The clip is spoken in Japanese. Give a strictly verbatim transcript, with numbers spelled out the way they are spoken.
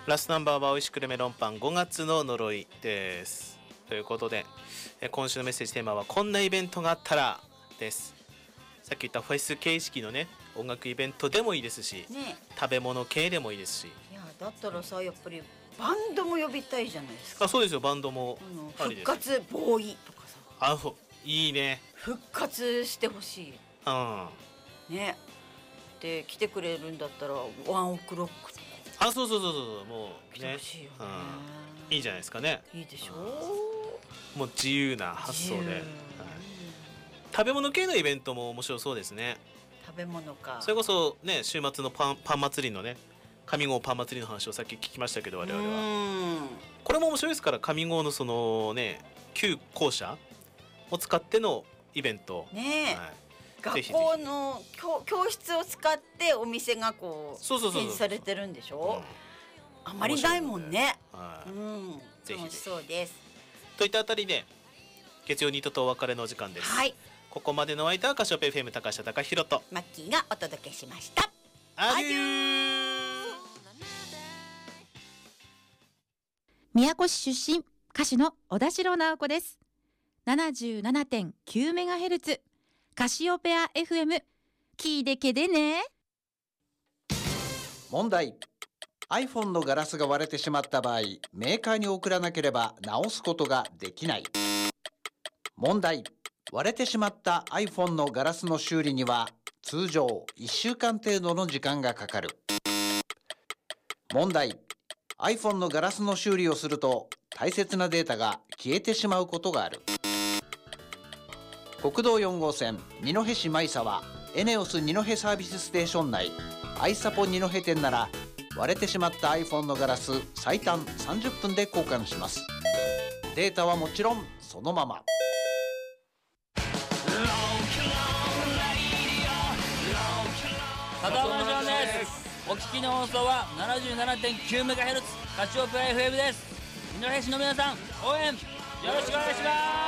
ラストナンバーはおいしくるメロンパンごがつの呪いです。ということで今週のメッセージテーマはこんなイベントがあったらです。さっき言ったフェス形式のね音楽イベントでもいいですし、ね、食べ物系でもいいですし、 いやだったらさやっぱりバンドも呼びたいじゃないですか。 あ、そうですよ、バンドもありです。復活ボーイとかさ、 あ、いいね、 復活してほしい、 うんね、で来てくれるんだったらワンオクロックとか、 あ、そうそうそうそう、もうね来てほしいよね、 うん、いいじゃないですかね。 いいでしょう、もう自由な発想で、はい、食べ物系のイベントも面白そうですね。 食べ物か、 それこそね、週末のパン、パン祭りのね、上郷パン祭りの話をさっき聞きましたけど、我々はこれも面白いですから、上郷のそのね旧校舎を使ってのイベントね、はい、 学校の 教, 教室を使ってお店がこう展示されてるんでしょ、うん、あまりないもんね、はい、うん、ぜひ楽しそうです。 といったあたりで月曜ニートとお別れのお時間です、はい、ここまでの相手はカシオペ エフエム 高下貴弘とマッキーがお届けしました。 アデュー。 宮古市出身歌手の小田代直子です。 ななじゅうななてんきゅうメガヘルツ カシオペア エフエム 聞いてけでね。 問題、 iPhone のガラスが割れてしまった場合、メーカーに送らなければ直すことができない。問題、割れてしまった iPhone のガラスの修理には通常いっしゅうかん程度の時間がかかる。問題、 iPhone のガラスの修理をすると大切なデータが消えてしまうことがある。国道よん号線二戸市舞沢エネオス二戸サービスステーション内アイサポ二戸店なら割れてしまった iPhone のガラス最短さんじゅっぷんで交換します。データはもちろんそのまま。 佐藤マンションです。お聞きの放送は ななじゅうななてんきゅうメガヘルツ カシオペア エフエム です。二戸市の皆さん応援よろしくお願いします。